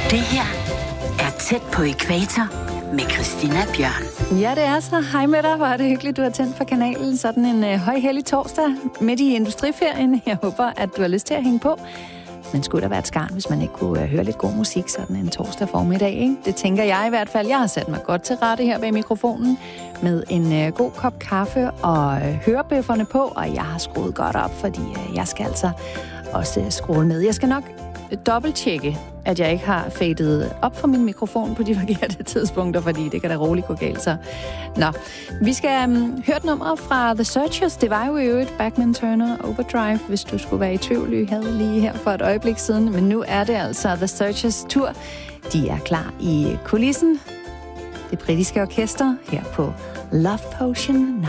Det her er Tæt på ækvator med Christina Bjørn. Ja, det er så. Hej med dig. Hvor er det hyggeligt, du har tændt for kanalen. Sådan en højhellig torsdag midt i industriferien. Jeg håber, at du har lyst til at hænge på. Men skulle der være et skarn, hvis man ikke kunne høre lidt god musik sådan en torsdag formiddag, ikke? Det tænker jeg i hvert fald. Jeg har sat mig godt til rette her bag mikrofonen med en god kop kaffe og hørebøfferne på, og jeg har skruet godt op, fordi jeg skal altså også skrue med. Jeg skal nok dobbelttjekke, at jeg ikke har fadet op for min mikrofon på de forkerte tidspunkter, fordi det kan da roligt gå galt. Så. Nå, vi skal høre et nummer fra The Searchers. Det var jo i øvrigt Bachman Turner Overdrive, hvis du skulle være i tvivl. Vi havde lige her for et øjeblik siden, men nu er det altså The Searchers tur. De er klar i kulissen. Det britiske orkester her på Love Potion 9.